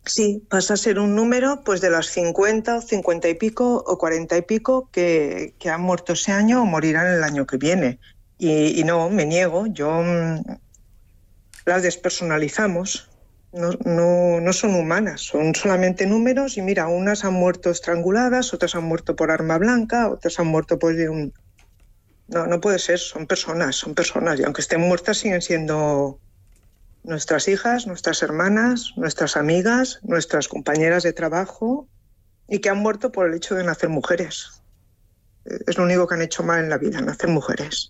Sí, pasa a ser un número pues de las 50 o 50 y pico o 40 y pico que han muerto ese año o morirán el año que viene. Y no, me niego, las despersonalizamos. No son humanas, son solamente números y mira, unas han muerto estranguladas, otras han muerto por arma blanca, otras han muerto por un... No puede ser, son personas y aunque estén muertas siguen siendo nuestras hijas, nuestras hermanas, nuestras amigas, nuestras compañeras de trabajo y que han muerto por el hecho de nacer mujeres. Es lo único que han hecho mal en la vida, nacer mujeres.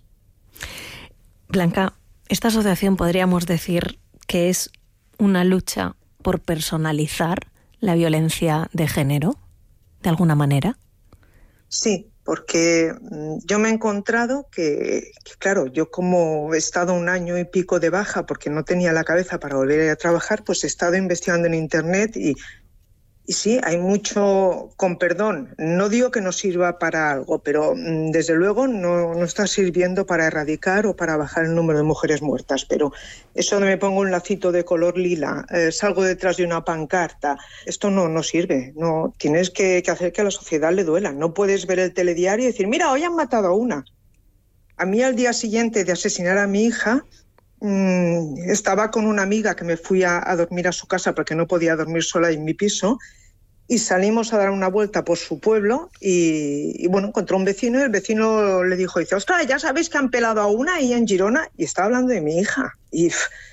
Blanca, esta asociación podríamos decir que es una lucha por personalizar la violencia de género, de alguna manera. Sí, porque yo me he encontrado que, claro, yo como he estado 1 año y pico de baja porque no tenía la cabeza para volver a trabajar, pues he estado investigando en internet y sí, hay mucho, con perdón, no digo que no sirva para algo, pero desde luego no está sirviendo para erradicar o para bajar el número de mujeres muertas. Pero eso de me pongo un lacito de color lila, salgo detrás de una pancarta, esto no sirve. No, tienes que hacer que a la sociedad le duela. No puedes ver el telediario y decir, mira, hoy han matado a una. A mí al día siguiente de asesinar a mi hija, estaba con una amiga que me fui a dormir a su casa porque no podía dormir sola en mi piso y salimos a dar una vuelta por su pueblo y bueno, encontró un vecino y el vecino le dijo, dice, ostras, ya sabéis que han pelado a una ahí en Girona y estaba hablando de mi hija y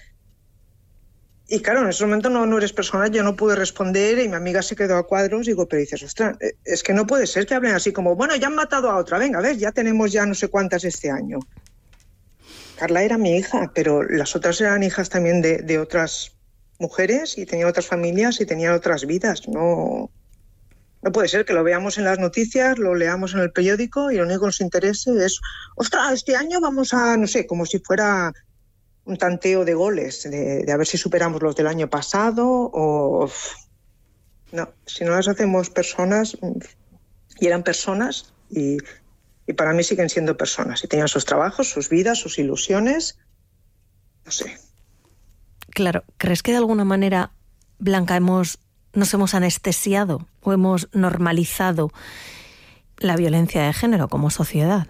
claro, en ese momento no eres personal, yo no pude responder y mi amiga se quedó a cuadros y digo, pero dices, ostras, es que no puede ser que hablen así como, bueno, ya han matado a otra, venga, ves, ya tenemos ya no sé cuántas este año. Carla era mi hija, pero las otras eran hijas también de otras mujeres y tenían otras familias y tenían otras vidas. No puede ser que lo veamos en las noticias, lo leamos en el periódico y lo único que nos interese es, ostras, este año vamos a, no sé, como si fuera un tanteo de goles, de a ver si superamos los del año pasado o... No, si no las hacemos personas, y eran personas y para mí siguen siendo personas y tenían sus trabajos, sus vidas, sus ilusiones, no sé. Claro, ¿crees que de alguna manera, Blanca, nos hemos anestesiado o hemos normalizado la violencia de género como sociedad?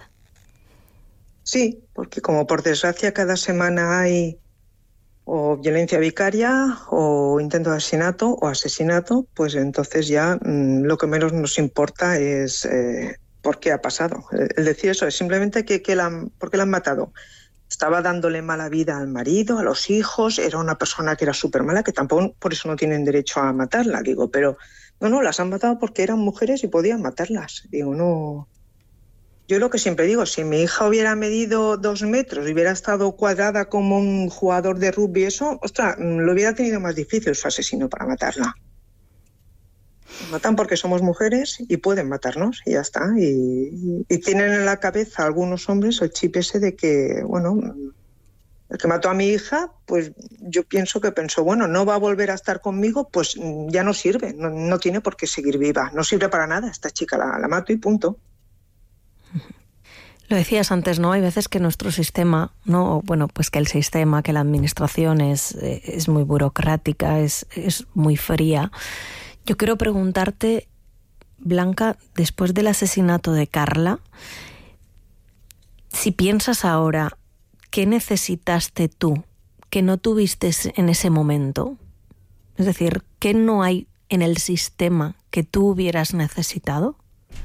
Sí, porque como por desgracia cada semana hay o violencia vicaria o intento de asesinato, pues entonces ya lo que menos nos importa es... ¿por qué ha pasado? El decir eso es simplemente ¿por qué la han matado? Estaba dándole mala vida al marido, a los hijos, era una persona que era súper mala, que tampoco por eso no tienen derecho a matarla, digo, pero no, las han matado porque eran mujeres y podían matarlas. Digo, no... Yo lo que siempre digo, si mi hija hubiera medido 2 metros y hubiera estado cuadrada como un jugador de rugby, eso, ostras, lo hubiera tenido más difícil su asesino para matarla. Nos matan porque somos mujeres y pueden matarnos y ya está. Y tienen en la cabeza algunos hombres el chip ese de que, bueno, el que mató a mi hija, pues yo pienso que pensó, bueno, no va a volver a estar conmigo, pues ya no sirve, no tiene por qué seguir viva, no sirve para nada, esta chica la mato y punto. Lo decías antes, ¿no? Hay veces que nuestro sistema, ¿no? Bueno, pues que el sistema, que la administración es muy burocrática, es muy fría. Yo quiero preguntarte, Blanca, después del asesinato de Carla, si piensas ahora, ¿qué necesitaste tú que no tuviste en ese momento? Es decir, ¿qué no hay en el sistema que tú hubieras necesitado?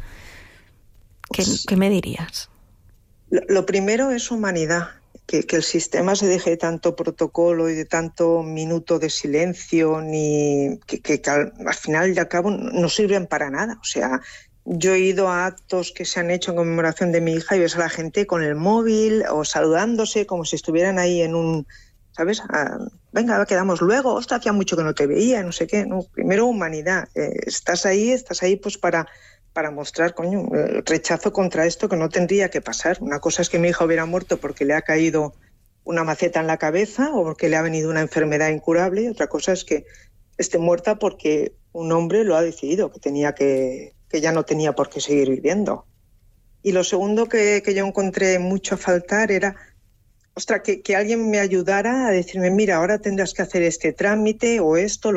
¿Qué me dirías? Lo primero es humanidad. Que el sistema se deje de tanto protocolo y de tanto minuto de silencio, ni que al final y al cabo no sirven para nada. O sea, yo he ido a actos que se han hecho en conmemoración de mi hija y ves a la gente con el móvil o saludándose como si estuvieran ahí en un, ¿sabes? Venga, quedamos luego, ostras, hacía mucho que no te veía, no sé qué. No, primero humanidad. Estás ahí pues para mostrar, el rechazo contra esto que no tendría que pasar. Una cosa es que mi hija hubiera muerto porque le ha caído una maceta en la cabeza o porque le ha venido una enfermedad incurable, y otra cosa es que esté muerta porque un hombre lo ha decidido, que ya no tenía por qué seguir viviendo. Y lo segundo que yo encontré mucho a faltar era, ostras, que alguien me ayudara a decirme, mira, ahora tendrás que hacer este trámite o esto,